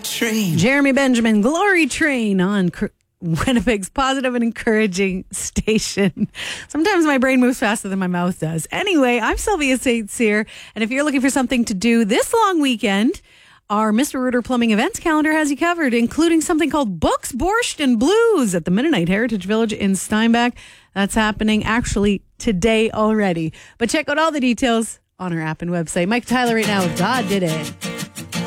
train. Jeremy Benjamin, Glory Train on Winnipeg's positive and encouraging station. Sometimes my brain moves faster than my mouth does. Anyway, I'm Sylvia Saints here, and if you're looking for something to do this long weekend, our Mr. Rooter Plumbing events calendar has you covered, including something called Books, Borscht, and Blues at the Mennonite Heritage Village in Steinbach. That's happening actually today already. But check out all the details on our app and website. Mike Tyler right now, God Did It.